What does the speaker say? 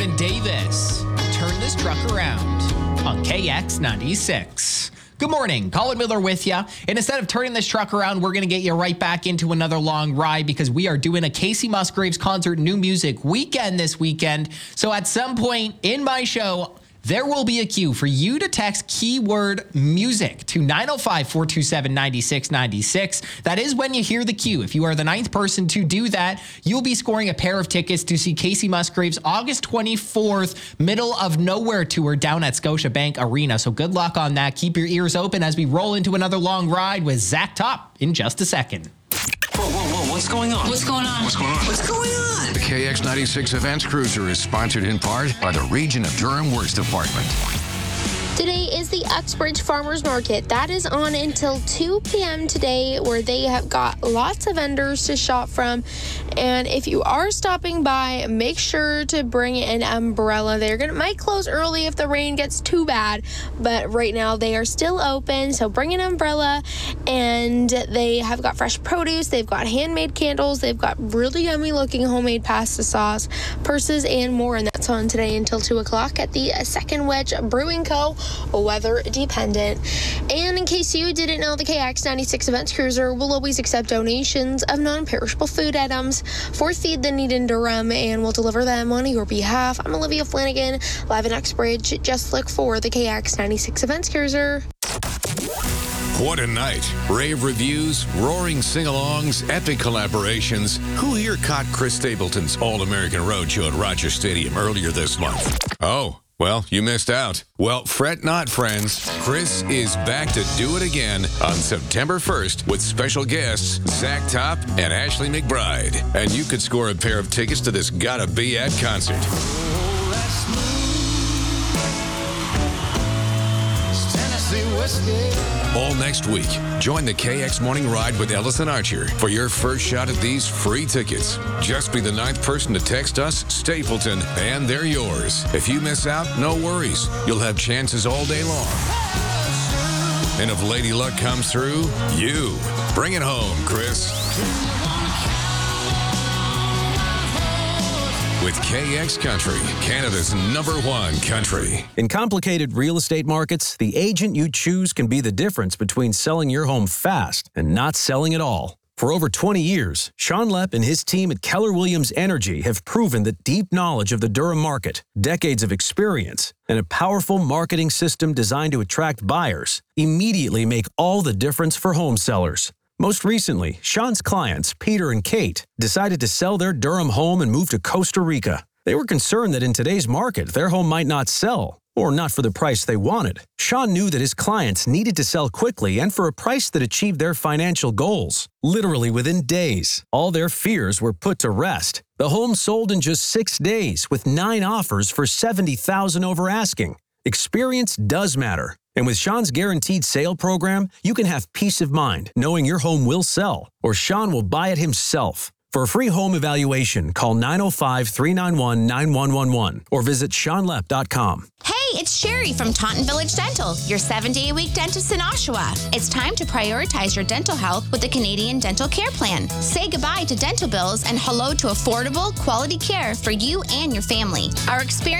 Jordan Davis. Turn this truck around on KX96. Good morning. Colin Miller with you. And instead of turning this truck around, we're going to get you right back into another long ride because we are doing a Casey Musgraves concert new music weekend this weekend. So at some point in my show, there will be a cue for you to text keyword music to 905-427-9696. That is when you hear the cue. If you are the ninth person to do that, you'll be scoring a pair of tickets to see Casey Musgraves August 24th, Middle of Nowhere tour down at Scotiabank Arena. So good luck on that. Keep your ears open as we roll into another long ride with Zach Top in just a second. Whoa, what's going on? What's going on? What's going on? What's going on? The KX96 Events Cruiser is sponsored in part by the Region of Durham Works Department. Today is the Uxbridge Farmers Market. That is on until 2 p.m. today, where they have got lots of vendors to shop from. And if you are stopping by, make sure to bring an umbrella. Might close early if the rain gets too bad, but right now they are still open, so bring an umbrella. And they have got fresh produce, they've got handmade candles, they've got really yummy looking homemade pasta sauce, purses, and more. And that's on today until 2 o'clock at the Second Wedge Brewing Co., weather dependent. And in case you didn't know, the KX96 Events Cruiser will always accept donations of non-perishable food items for Feed the Need in Durham, and will deliver them on your behalf. I'm Olivia Flanagan, live in Uxbridge. Just look for the KX96 Events Cruiser. What a night. Rave reviews, roaring sing-alongs, epic collaborations. Who here caught Chris Stapleton's All-American Roadshow at Rogers Stadium earlier this month? Oh, well, you missed out. Well, fret not, friends. Chris is back to do it again on September 1st with special guests Zach Top and Ashley McBride. And you could score a pair of tickets to this Gotta Be At concert. All next week, join the KX Morning Ride with Ellison Archer for your first shot at these free tickets. Just be the ninth person to text us, Stapleton, and they're yours. If you miss out, no worries. You'll have chances all day long. And if Lady Luck comes through, you. Bring it home, Chris. With KX Country, Canada's #1 country. In complicated real estate markets, the agent you choose can be the difference between selling your home fast and not selling at all. For over 20 years, Sean Lepp and his team at Keller Williams Energy have proven that deep knowledge of the Durham market, decades of experience, and a powerful marketing system designed to attract buyers immediately make all the difference for home sellers. Most recently, Sean's clients, Peter and Kate, decided to sell their Durham home and move to Costa Rica. They were concerned that in today's market, their home might not sell, or not for the price they wanted. Sean knew that his clients needed to sell quickly and for a price that achieved their financial goals. Literally within days, all their fears were put to rest. The home sold in just 6 days with 9 offers for $70,000 over asking. Experience does matter. And with Sean's Guaranteed Sale program, you can have peace of mind knowing your home will sell, or Sean will buy it himself. For a free home evaluation, call 905-391-9111 or visit SeanLepp.com. Hey, it's Sherry from Taunton Village Dental, your 7-day-a-week dentist in Oshawa. It's time to prioritize your dental health with the Canadian Dental Care Plan. Say goodbye to dental bills and hello to affordable, quality care for you and your family. Our experience